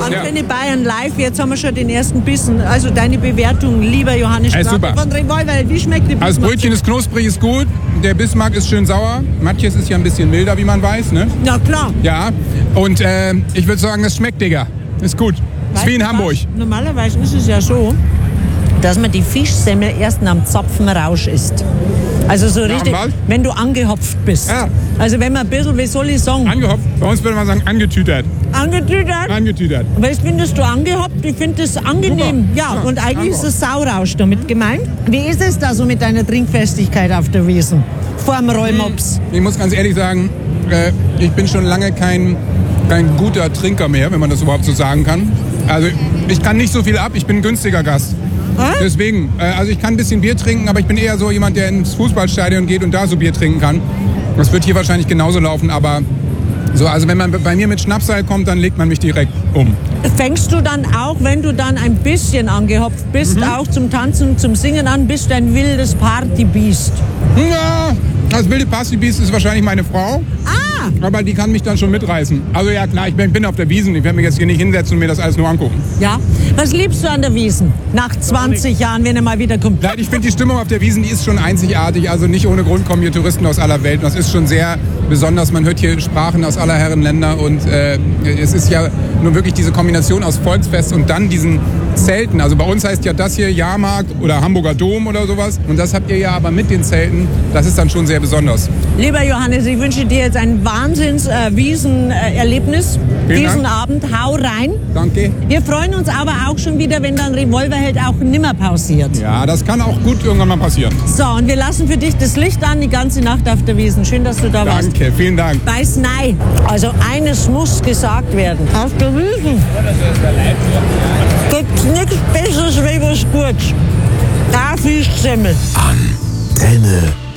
Antenne Bayern live, jetzt haben wir schon den ersten Bissen. Also deine Bewertung, lieber Johannes Strate super. von Revolverheld, wie schmeckt die Bismarck? Also das Brötchen ist knusprig, ist gut. Der Bismarck ist schön sauer. Matjes ist ja ein bisschen milder, wie man weiß, ne? Ja, klar. Ja, und ich würde sagen, das schmeckt, Digga. Ist gut. Ist wie in Hamburg. Normalerweise ist es ja so, dass man die Fischsemmel erst am Zapfenrausch isst. Also so richtig, wenn du angehopft bist. Ja. Also wenn man ein bisschen, wie soll ich sagen? Angehopft. Bei uns würde man sagen angetütert. Angetütert? Angetütert. Was findest du angehopft? Ich finde das angenehm. Super. Ja, Ja, und eigentlich angehopft. ist das Saurausch damit gemeint. Wie ist es da so mit deiner Trinkfestigkeit auf der Wiesn? Vorm Rollmops? Ich muss ganz ehrlich sagen, ich bin schon lange kein guter Trinker mehr, wenn man das überhaupt so sagen kann. Also ich kann nicht so viel ab, ich bin ein günstiger Gast. Deswegen, also ich kann ein bisschen Bier trinken, aber ich bin eher so jemand, der ins Fußballstadion geht und da so Bier trinken kann. Das wird hier wahrscheinlich genauso laufen, aber so, also wenn man bei mir mit Schnapsal kommt, dann legt man mich direkt um. Fängst du dann auch, wenn du dann ein bisschen angehopft bist, auch zum Tanzen, zum Singen an, bist du ein wildes Partybiest? Ja, das wilde Partybiest ist wahrscheinlich meine Frau. Aber die kann mich dann schon mitreißen. Also ja klar, ich bin auf der Wiesn. Ich werde mich jetzt hier nicht hinsetzen und mir das alles nur angucken. Ja. Was liebst du an der Wiesn? Nach 20 Jahren, wenn er mal wieder kommt. Nein, ich finde die Stimmung auf der Wiesn, die ist schon einzigartig. Also nicht ohne Grund kommen hier Touristen aus aller Welt. Das ist schon sehr besonders. Man hört hier Sprachen aus aller Herren Länder. Und es ist ja nur wirklich diese Kombination aus Volksfest und dann diesen Zelten. Also bei uns heißt ja das hier Jahrmarkt oder Hamburger Dom oder sowas. Und das habt ihr ja aber mit den Zelten. Das ist dann schon sehr besonders. Lieber Johannes, ich wünsche dir jetzt ein Wahnsinns-Wiesen-Erlebnis. Diesen Abend. Hau rein. Danke. Wir freuen uns aber auch schon wieder, wenn dann Revolverheld auch nimmer pausiert. Ja, das kann auch gut irgendwann mal passieren. So, und wir lassen für dich das Licht an die ganze Nacht auf der Wiesn. Schön, dass du da warst. Danke, vielen Dank. Weiß nein. Also eines muss gesagt werden. Auf der Wiesn gibt's nichts Besseres wie was Gutes. Da Fischsemmel. Antenne